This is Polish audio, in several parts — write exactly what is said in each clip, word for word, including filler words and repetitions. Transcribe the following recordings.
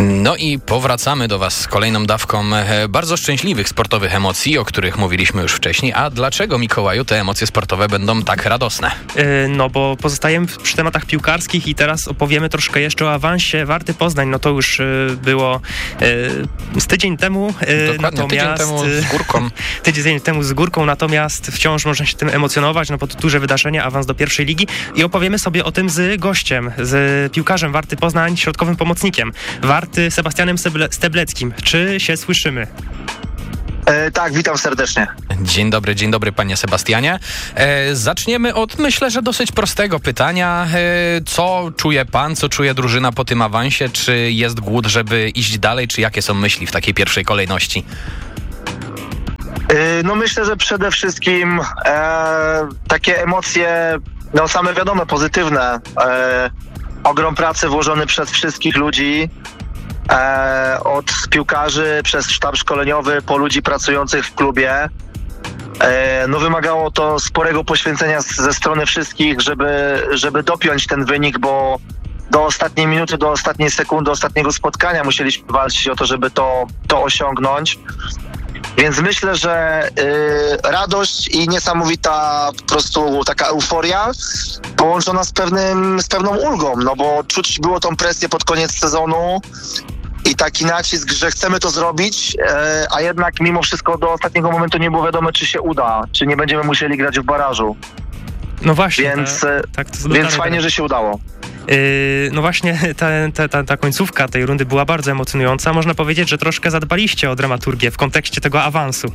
No i powracamy do Was z kolejną dawką bardzo szczęśliwych sportowych emocji, o których mówiliśmy już wcześniej. A dlaczego, Mikołaju, te emocje sportowe będą tak radosne? Yy, no bo pozostajemy przy tematach piłkarskich i teraz opowiemy troszkę jeszcze o awansie Warty Poznań. No to już yy, było yy, z tydzień temu. Yy, Dokładnie, natomiast, tydzień temu z górką. tydzień temu z górką, natomiast wciąż można się tym emocjonować, no bo to duże wydarzenie, awans do pierwszej ligi i opowiemy sobie o tym z gościem, z piłkarzem Warty Poznań, środkowym pomocnikiem Warty, Sebastianem Stebleckim. Czy się słyszymy? E, tak, witam serdecznie. Dzień dobry, dzień dobry, panie Sebastianie. E, zaczniemy od, myślę, że dosyć prostego pytania. E, co czuje pan, co czuje drużyna po tym awansie? Czy jest głód, żeby iść dalej, czy jakie są myśli w takiej pierwszej kolejności? E, no myślę, że przede wszystkim e, takie emocje, no same wiadomo, pozytywne. E, ogrom pracy włożony przez wszystkich ludzi. E, od piłkarzy, przez sztab szkoleniowy, po ludzi pracujących w klubie. E, no wymagało to sporego poświęcenia z, ze strony wszystkich, żeby, żeby dopiąć ten wynik, bo do ostatniej minuty, do ostatniej sekundy, do ostatniego spotkania musieliśmy walczyć o to, żeby to, to osiągnąć. Więc myślę, że y, radość i niesamowita po prostu taka euforia połączona z pewnym, z pewną ulgą, no bo czuć było tą presję pod koniec sezonu i taki nacisk, że chcemy to zrobić, y, a jednak mimo wszystko do ostatniego momentu nie było wiadomo, czy się uda, czy nie będziemy musieli grać w barażu. No właśnie. Więc, ta, tak, to więc fajnie, że się udało. Yy, no właśnie ta, ta, ta, ta końcówka tej rundy była bardzo emocjonująca. Można powiedzieć, że troszkę zadbaliście o dramaturgię w kontekście tego awansu.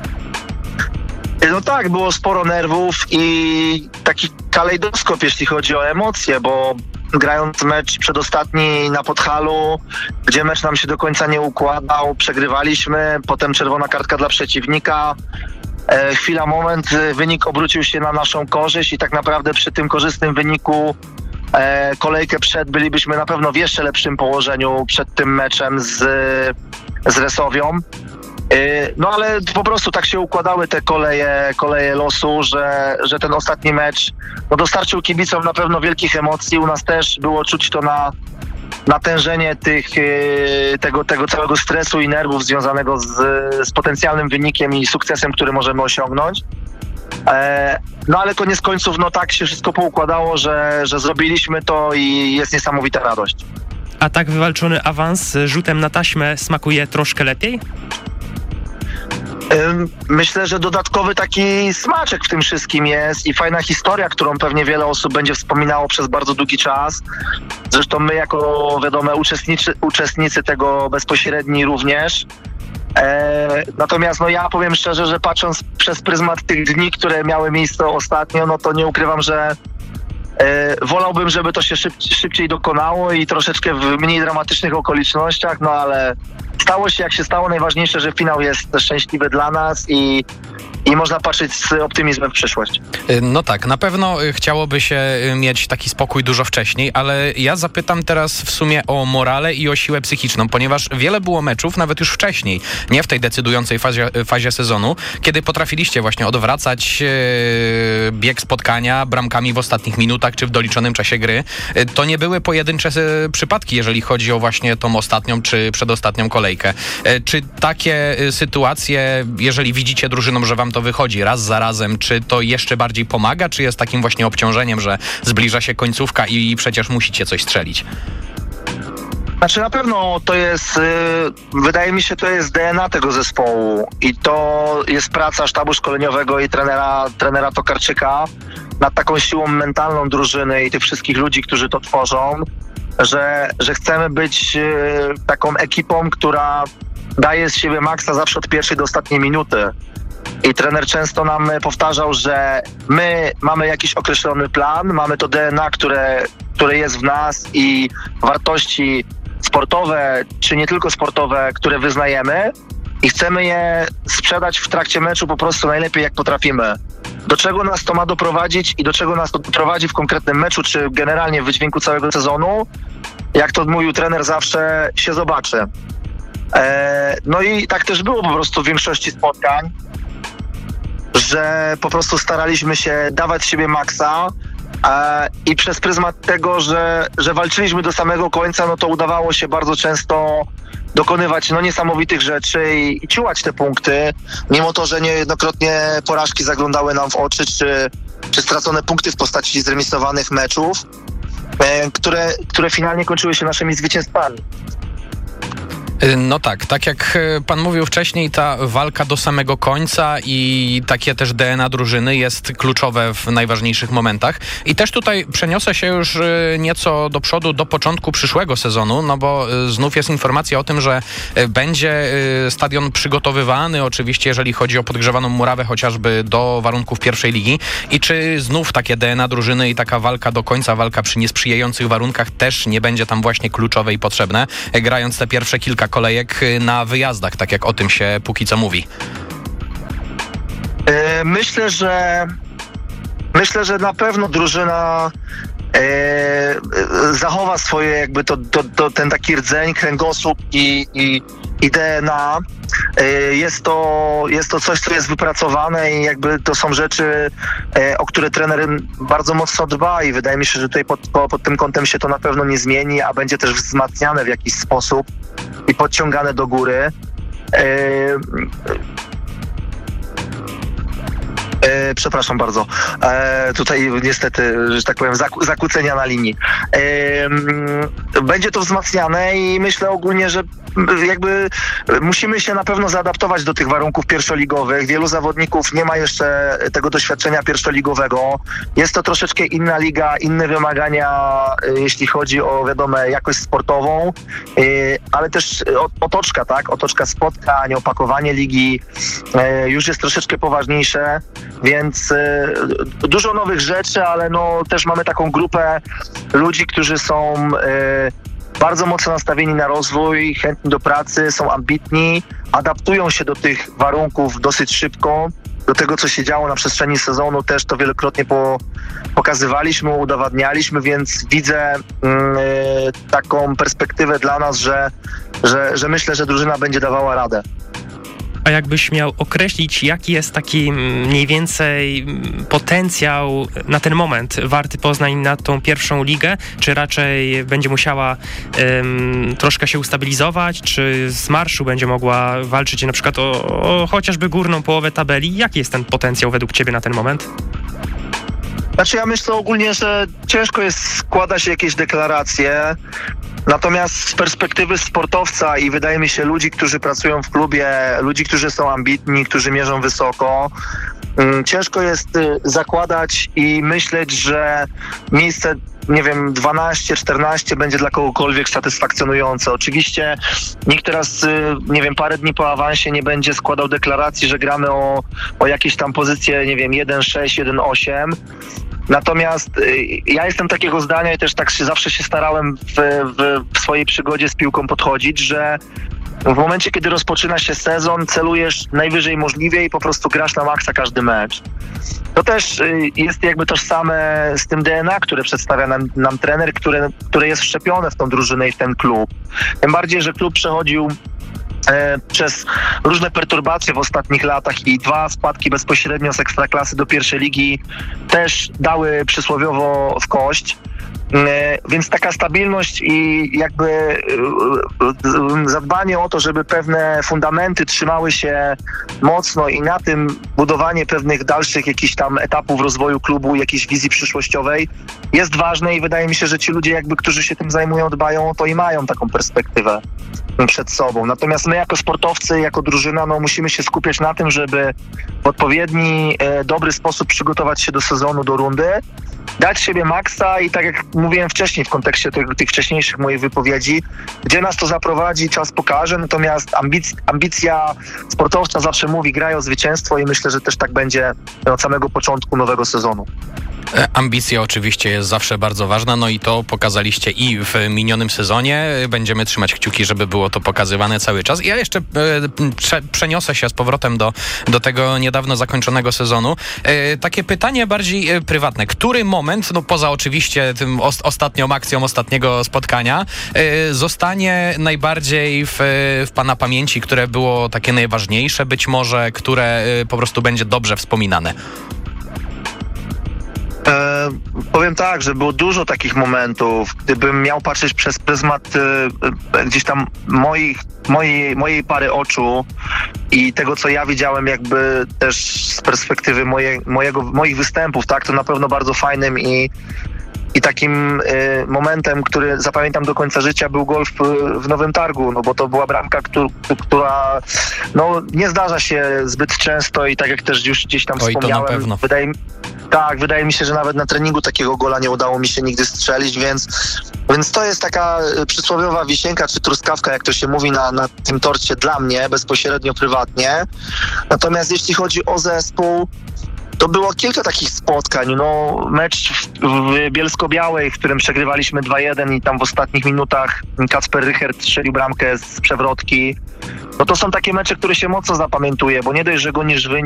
No tak, było sporo nerwów i taki kalejdoskop, jeśli chodzi o emocje, bo grając mecz przedostatni na Podhalu, gdzie mecz nam się do końca nie układał, przegrywaliśmy, potem czerwona kartka dla przeciwnika. E, chwila, moment, wynik obrócił się na naszą korzyść i tak naprawdę przy tym korzystnym wyniku e, kolejkę przed bylibyśmy na pewno w jeszcze lepszym położeniu przed tym meczem z, z Resowią. No ale po prostu tak się układały te koleje, koleje losu, że, że ten ostatni mecz no, dostarczył kibicom na pewno wielkich emocji. U nas też było czuć to na natężenie tych, tego, tego całego stresu i nerwów związanego z, z potencjalnym wynikiem i sukcesem, który możemy osiągnąć. No ale koniec końców no tak się wszystko poukładało, że, że zrobiliśmy to i jest niesamowita radość. A tak wywalczony awans rzutem na taśmę smakuje troszkę lepiej? Myślę, że dodatkowy taki smaczek w tym wszystkim jest i fajna historia, którą pewnie wiele osób będzie wspominało przez bardzo długi czas. Zresztą my jako, wiadomo, uczestnicy, uczestnicy tego bezpośredni również. E, natomiast no ja powiem szczerze, że patrząc przez pryzmat tych dni, które miały miejsce ostatnio, no to nie ukrywam, że e, wolałbym, żeby to się szyb, szybciej dokonało i troszeczkę w mniej dramatycznych okolicznościach, no ale stało się jak się stało. Najważniejsze, że finał jest szczęśliwy dla nas i, i można patrzeć z optymizmem w przyszłość. No tak, na pewno chciałoby się mieć taki spokój dużo wcześniej, ale ja zapytam teraz w sumie o morale i o siłę psychiczną, ponieważ wiele było meczów, nawet już wcześniej, nie w tej decydującej fazie, fazie sezonu, kiedy potrafiliście właśnie odwracać e, bieg spotkania bramkami w ostatnich minutach czy w doliczonym czasie gry. E, to nie były pojedyncze e, przypadki, jeżeli chodzi o właśnie tą ostatnią czy przedostatnią kolejkę. E, czy takie e, sytuacje, jeżeli widzicie drużyną, że wam to wychodzi raz za razem, czy to jeszcze bardziej pomaga, czy jest takim właśnie obciążeniem, że zbliża się końcówka i przecież musicie coś strzelić? Znaczy na pewno to jest, yy, wydaje mi się, to jest D N A tego zespołu i to jest praca sztabu szkoleniowego i trenera, trenera Tokarczyka nad taką siłą mentalną drużyny i tych wszystkich ludzi, którzy to tworzą, że, że chcemy być yy, taką ekipą, która daje z siebie maksa zawsze od pierwszej do ostatniej minuty. I trener często nam powtarzał, że my mamy jakiś określony plan, mamy to D N A, które, które jest w nas i wartości sportowe, czy nie tylko sportowe, które wyznajemy i chcemy je sprzedać w trakcie meczu po prostu najlepiej jak potrafimy. Do czego nas to ma doprowadzić i do czego nas to doprowadzi w konkretnym meczu, czy generalnie w wydźwięku całego sezonu, jak to mówił trener zawsze, się zobaczy. Eee, no i tak też było po prostu w większości spotkań, że po prostu staraliśmy się dawać z siebie maksa E, I przez pryzmat tego, że, że walczyliśmy do samego końca, no to udawało się bardzo często dokonywać no, niesamowitych rzeczy i, i ciułać te punkty, mimo to, że niejednokrotnie porażki zaglądały nam w oczy, czy, czy stracone punkty w postaci zremisowanych meczów, e, które, które finalnie kończyły się naszymi zwycięstwami. No tak, tak jak pan mówił wcześniej, ta walka do samego końca i takie też D N A drużyny jest kluczowe w najważniejszych momentach. I też tutaj przeniosę się już nieco do przodu, do początku przyszłego sezonu, no bo znów jest informacja o tym, że będzie stadion przygotowywany, oczywiście jeżeli chodzi o podgrzewaną murawę chociażby do warunków pierwszej ligi. I czy znów takie D N A drużyny i taka walka do końca, walka przy niesprzyjających warunkach też nie będzie tam właśnie kluczowe i potrzebne, grając te pierwsze kilka kolejek na wyjazdach, tak jak o tym się póki co mówi? Myślę, że myślę, że na pewno drużyna e, zachowa swoje jakby to, to, to ten taki rdzeń, kręgosłup i, i, i D N A. Jest to, jest to coś, co jest wypracowane i jakby to są rzeczy, o które trener bardzo mocno dba i wydaje mi się, że tutaj pod, pod tym kątem się to na pewno nie zmieni, a będzie też wzmacniane w jakiś sposób i podciągane do góry. E, przepraszam bardzo. E, tutaj niestety, że tak powiem, zaku, zakłócenia na linii. E, będzie to wzmacniane i myślę ogólnie, że jakby musimy się na pewno zaadaptować do tych warunków pierwszoligowych. Wielu zawodników nie ma jeszcze tego doświadczenia pierwszoligowego. Jest to troszeczkę inna liga, inne wymagania, jeśli chodzi o, wiadomo, jakość sportową, ale też otoczka, tak? Otoczka spotkań, opakowanie ligi już jest troszeczkę poważniejsze, więc dużo nowych rzeczy, ale no też mamy taką grupę ludzi, którzy są bardzo mocno nastawieni na rozwój, chętni do pracy, są ambitni, adaptują się do tych warunków dosyć szybko. Do tego, co się działo na przestrzeni sezonu, też to wielokrotnie po, pokazywaliśmy, udowadnialiśmy, więc widzę yy, taką perspektywę dla nas, że, że, że myślę, że drużyna będzie dawała radę. A jakbyś miał określić, jaki jest taki mniej więcej potencjał na ten moment Warty Poznań na tą pierwszą ligę? Czy raczej będzie musiała um, troszkę się ustabilizować? Czy z marszu będzie mogła walczyć na przykład o, o chociażby górną połowę tabeli? Jaki jest ten potencjał według ciebie na ten moment? Znaczy ja myślę ogólnie, że ciężko jest składać jakieś deklaracje. Natomiast z perspektywy sportowca i wydaje mi się ludzi, którzy pracują w klubie, ludzi, którzy są ambitni, którzy mierzą wysoko, ciężko jest zakładać i myśleć, że miejsce, nie wiem, dwanaście czternaście będzie dla kogokolwiek satysfakcjonujące. Oczywiście nikt teraz, nie wiem, parę dni po awansie nie będzie składał deklaracji, że gramy o, o jakieś tam pozycje, nie wiem, jeden sześć, jeden osiem. Natomiast y, ja jestem takiego zdania i też tak się, zawsze się starałem w, w, w swojej przygodzie z piłką podchodzić, że w momencie, kiedy rozpoczyna się sezon, celujesz najwyżej możliwie i po prostu grasz na maksa każdy mecz. To też y, jest jakby tożsame z tym D N A, które przedstawia nam, nam trener, które, które jest wszczepione w tą drużynę i w ten klub. Tym bardziej, że klub przechodził przez różne perturbacje w ostatnich latach i dwa spadki bezpośrednio z Ekstraklasy do pierwszej ligi też dały przysłowiowo w kość. Więc taka stabilność i jakby zadbanie o to, żeby pewne fundamenty trzymały się mocno i na tym budowanie pewnych dalszych jakichś tam etapów rozwoju klubu, jakiejś wizji przyszłościowej jest ważne i wydaje mi się, że ci ludzie jakby, którzy się tym zajmują, dbają o to i mają taką perspektywę przed sobą. Natomiast my jako sportowcy, jako drużyna, no musimy się skupiać na tym, żeby w odpowiedni, e, dobry sposób przygotować się do sezonu, do rundy, dać siebie maksa i tak jak mówiłem wcześniej w kontekście tych, tych wcześniejszych moich wypowiedzi, gdzie nas to zaprowadzi, czas pokaże, natomiast ambic, ambicja sportowca zawsze mówi, graj o zwycięstwo i myślę, że też tak będzie od samego początku nowego sezonu. Ambicja oczywiście jest zawsze bardzo ważna, no i to pokazaliście i w minionym sezonie. Będziemy trzymać kciuki, żeby było to pokazywane cały czas. Ja jeszcze e, prze, przeniosę się z powrotem do, do tego niedawno zakończonego sezonu. E, takie pytanie bardziej e, prywatne. Który moment, no poza oczywiście tym os, ostatnią akcją ostatniego spotkania, e, zostanie najbardziej w, w pana pamięci, które było takie najważniejsze, być może, które e, po prostu będzie dobrze wspominane? powiem tak, że było dużo takich momentów. Gdybym miał patrzeć przez pryzmat e, gdzieś tam moich, mojej, mojej pary oczu i tego, co ja widziałem jakby też z perspektywy moje, mojego, moich występów, tak, to na pewno bardzo fajnym i I takim y, momentem, który zapamiętam do końca życia, był gol w, w Nowym Targu, no bo to była bramka, któr, która no, nie zdarza się zbyt często i tak jak też już gdzieś tam Oj, wspomniałem, to na pewno. wydaje mi tak, wydaje mi się, że nawet na treningu takiego gola nie udało mi się nigdy strzelić, więc, więc to jest taka przysłowiowa wisienka czy truskawka, jak to się mówi na, na tym torcie dla mnie, bezpośrednio prywatnie. Natomiast jeśli chodzi o zespół, to było kilka takich spotkań, no mecz w, w Bielsko-Białej, w którym przegrywaliśmy dwa jeden i tam w ostatnich minutach Kacper Rychert strzelił bramkę z przewrotki. No to są takie mecze, które się mocno zapamiętuje, bo nie dość, że gonisz wynik,